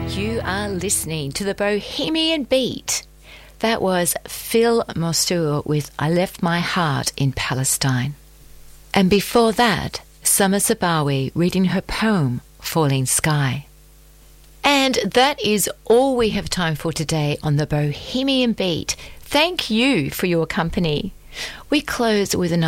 You are listening to the Bohemian Beat. That was Phil Mostur with I Left My Heart in Palestine. And before that, Summer Sabawi reading her poem, Falling Sky. And that is all we have time for today on the Bohemian Beat. Thank you for your company. We close with another